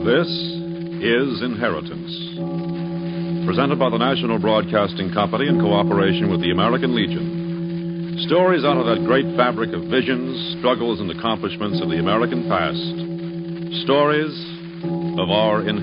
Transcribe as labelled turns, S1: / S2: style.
S1: This is Inheritance, presented by the National Broadcasting Company in cooperation with the American Legion. Stories out of that great fabric of visions, struggles, and accomplishments of the American past. Stories of our inheritance.